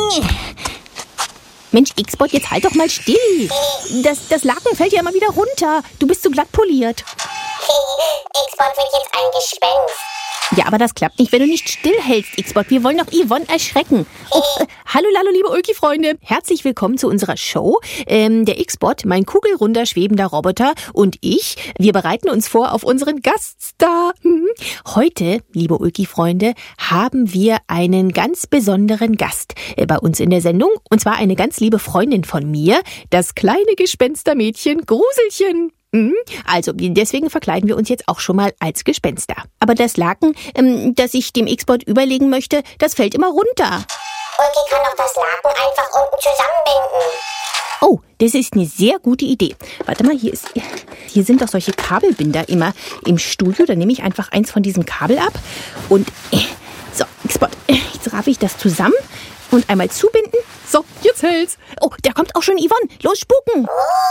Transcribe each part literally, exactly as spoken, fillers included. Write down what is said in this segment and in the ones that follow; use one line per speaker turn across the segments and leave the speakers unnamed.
Mensch, X-Bot, jetzt halt doch mal still. Das, das Laken fällt ja immer wieder runter. Du bist so glatt poliert.
X-Bot wird jetzt ein Gespenst.
Ja, aber das klappt nicht, wenn du nicht stillhältst, X-Bot. Wir wollen doch Yvonne erschrecken. Oh, äh, hallo, hallo, liebe Ulki-Freunde. Herzlich willkommen zu unserer Show. Ähm, der X-Bot, mein kugelrunder, schwebender Roboter und ich, wir bereiten uns vor auf unseren Gaststar. Mhm. Heute, liebe Ulki-Freunde, haben wir einen ganz besonderen Gast äh, bei uns in der Sendung. Und zwar eine ganz liebe Freundin von mir, das kleine Gespenstermädchen Gruselchen. Also, deswegen verkleiden wir uns jetzt auch schon mal als Gespenster. Aber das Laken, ähm, das ich dem X-Bot überlegen möchte, das fällt immer runter.
Ulki kann doch das Laken einfach unten zusammenbinden.
Oh, das ist eine sehr gute Idee. Warte mal, hier ist, hier sind doch solche Kabelbinder immer im Studio. Dann nehme ich einfach eins von diesem Kabel ab. Und, äh, so, X-Bot, äh, jetzt raffe ich das zusammen und einmal zubinden. So, jetzt hält's. Oh, da kommt auch schon Yvonne. Los, spuken.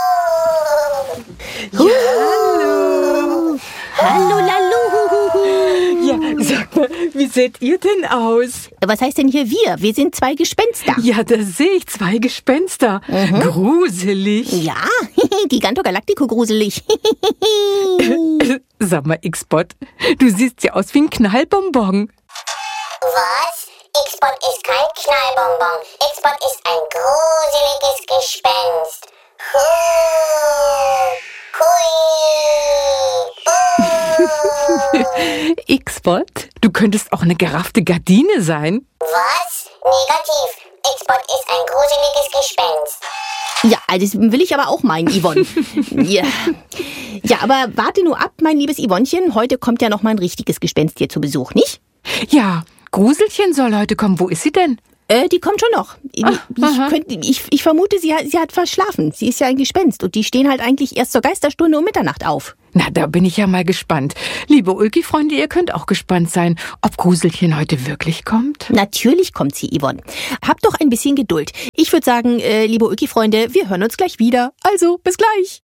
Ja, hallo.
Hallo, Lalu.
Ja, sag mal, wie seht ihr denn aus?
Was heißt denn hier wir? Wir sind zwei Gespenster.
Ja, da sehe ich zwei Gespenster. Mhm. Gruselig.
Ja, Giganto Galactico gruselig.
Sag mal, X-Bot, du siehst ja aus wie ein Knallbonbon.
Was? X-Bot ist kein Knallbonbon. X-Bot ist ein gruseliges Gespenst.
X-Bot, du könntest auch eine geraffte Gardine sein.
Was? Negativ. X-Bot ist ein gruseliges Gespenst.
Ja, das will ich aber auch meinen, Yvonne. ja. ja, aber warte nur ab, mein liebes Yvonnchen. Heute kommt ja noch mal ein richtiges Gespenst hier zu Besuch, nicht?
Ja, Gruselchen soll heute kommen. Wo ist sie denn?
Äh, die kommt schon noch.
Ach,
ich, könnt, ich, ich vermute, sie hat, sie hat verschlafen. Sie ist ja ein Gespenst und die stehen halt eigentlich erst zur Geisterstunde um Mitternacht auf.
Na, da bin ich ja mal gespannt. Liebe Ulki-Freunde, ihr könnt auch gespannt sein, ob Gruselchen heute wirklich kommt.
Natürlich kommt sie, Yvonne. Habt doch ein bisschen Geduld. Ich würde sagen, äh, liebe Ulki-Freunde, wir hören uns gleich wieder. Also, bis gleich.